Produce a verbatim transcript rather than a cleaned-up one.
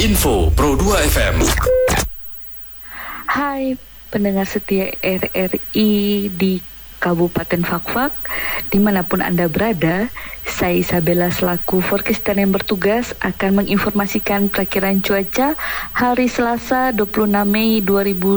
Info Pro dua F M. Hai pendengar setia R R I di Kabupaten Fakfak, dimanapun Anda berada, saya Isabella selaku forecaster yang bertugas akan menginformasikan perakiran cuaca hari Selasa dua puluh enam Mei dua ribu